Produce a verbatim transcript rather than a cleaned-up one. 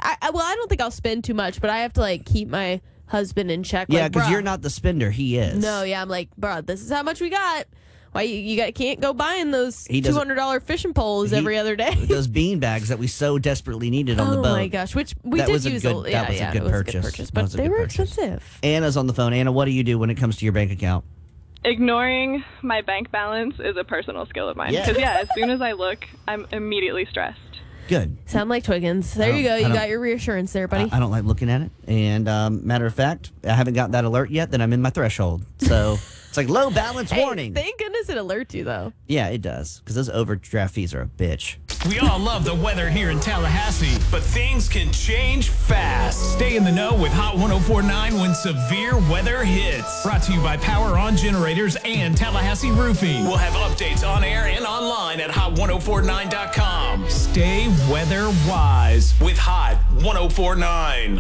I, I well, I don't think I'll spend too much, but I have to like keep my husband in check. Yeah, like, because bruh. you're not the spender. He is. No, yeah, I'm like, bro, this is how much we got. Why you, you got, can't go buying those He two doesn't- hundred dollars fishing poles He- every other day. Those bean bags that we so desperately needed on oh the boat. my gosh, which we That did was a use. good- a, that yeah, was a yeah, good it was purchase. a good purchase, That but was a they good were purchase. expensive. Anna's on the phone. Anna, what do you do when it comes to your bank account? Ignoring my bank balance is a personal skill of mine. Yeah. Because, yeah, as soon as I look, I'm immediately stressed. Good. Sound like Twiggins. There I you don't- go. I You don't- got your reassurance there, buddy. I, I don't like looking at it. And um, matter of fact, I haven't got that alert yet that I'm in my threshold. So it's like low balance Hey, warning. thank goodness it alerts you, though. Yeah, it does. Because those overdraft fees are a bitch. We all love the weather here in Tallahassee, but things can change fast. Stay in the know with Hot ten forty-nine when severe weather hits. Brought to you by Power On Generators and Tallahassee Roofing. We'll have updates on air and online at hot ten forty-nine dot com. Stay weather wise with Hot ten forty-nine.